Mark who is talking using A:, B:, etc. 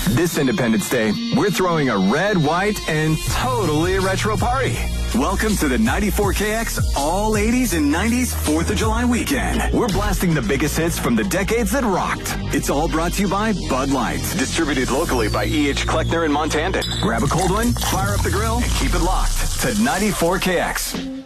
A: This Independence Day, we're throwing a red, white, and totally retro party. Welcome to the 94KX All 80s and 90s 4th of July weekend. We're blasting the biggest hits from the decades that rocked. It's all brought to you by Bud Light. Distributed locally by E.H. Kleckner in Montana. Grab a cold one, fire up the grill, and keep it locked to 94KX.